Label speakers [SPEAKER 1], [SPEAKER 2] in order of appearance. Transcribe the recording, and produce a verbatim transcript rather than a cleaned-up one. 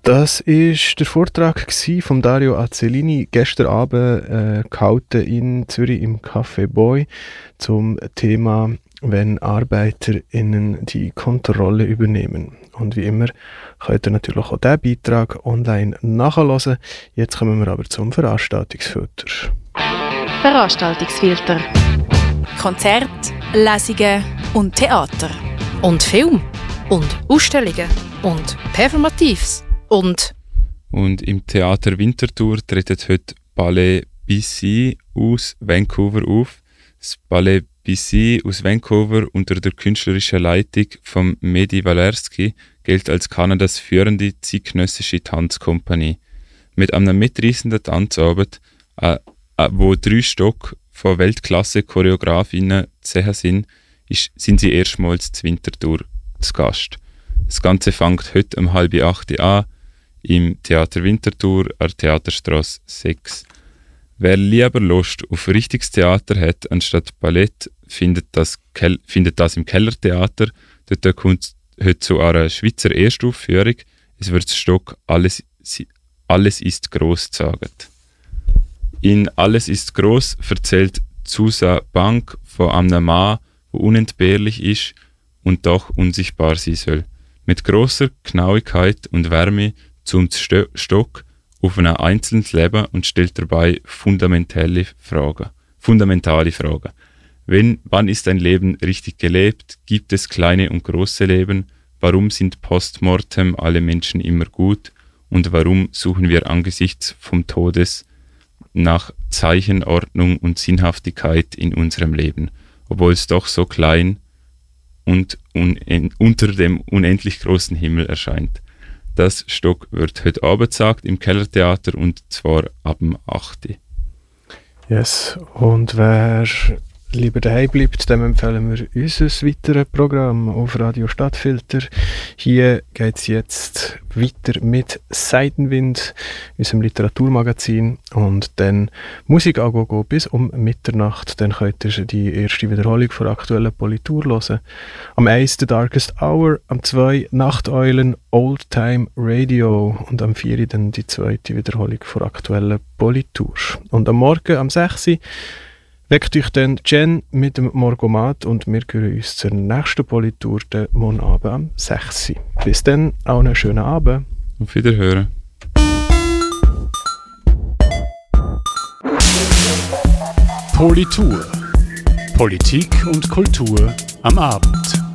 [SPEAKER 1] Das war der Vortrag von Dario Azzolini, gestern Abend äh, gehalten in Zürich im Café Boy zum Thema «Wenn ArbeiterInnen die Kontrolle übernehmen». Und wie immer könnt ihr natürlich auch diesen Beitrag online nachhören. Jetzt kommen wir aber zum Veranstaltungsfilter.
[SPEAKER 2] Veranstaltungsfilter.
[SPEAKER 3] Konzerte, Lesungen und Theater.
[SPEAKER 2] Und Film. Und Ausstellungen. Und Performatives. Und
[SPEAKER 4] Und im Theater Winterthur treten heute Ballet B C aus Vancouver auf. Das Ballet B C aus Vancouver unter der künstlerischen Leitung von Mehdi Walerski gilt als Kanadas führende zeitgenössische Tanzkompanie. Mit einem mitreißenden Tanzabend, äh, äh, wo drei Stück von Weltklasse-Choreografinnen zu sehen sind, ist, sind sie erstmals zu Winterthur zu Gast. Das Ganze fängt heute um halb acht an im Theater Winterthur an der Theaterstrasse sechs. Wer lieber Lust auf richtiges Theater hat anstatt Ballett, findet das, Kel- findet das im Kellertheater. Dort kommt heute zu einer Schweizer Erstaufführung. Es wird das Stück «Alles, alles ist gross» gesagt. In «Alles ist gross» erzählt Susa Bank von einem Mann, der unentbehrlich ist und doch unsichtbar sein soll. Mit grosser Genauigkeit und Wärme zoomt St- Stock auf ein einzelnes Leben und stellt dabei fundamentale Fragen. Fundamentale Fragen. Wenn, wann ist ein Leben richtig gelebt? Gibt es kleine und große Leben? Warum sind postmortem alle Menschen immer gut? Und warum suchen wir angesichts vom Todes nach Zeichen, Ordnung und Sinnhaftigkeit in unserem Leben, obwohl es doch so klein und un- unter dem unendlich großen Himmel erscheint? Das Stück wird heute Abend gesagt im Kellertheater und zwar ab dem acht.
[SPEAKER 1] Yes, und wer lieber daheim bleibt, dem empfehlen wir unser weiteres Programm auf Radio Stadtfilter. Hier geht es jetzt weiter mit Seidenwind, unserem Literaturmagazin, und dann Musik angucken bis um Mitternacht. Dann könnt ihr die erste Wiederholung von aktuellen Politur hören. Am eins The Darkest Hour, am zwei Nachteulen Old Time Radio und am vier dann die zweite Wiederholung von aktuellen Politur. Und am Morgen am sechs weckt euch dann Jen mit dem Morgomat und wir hören uns zur nächsten Politur den morgen Abend am sechs. Bis dann, auch einen schönen Abend.
[SPEAKER 4] Auf Wiederhören.
[SPEAKER 5] Politur. Politik und Kultur am Abend.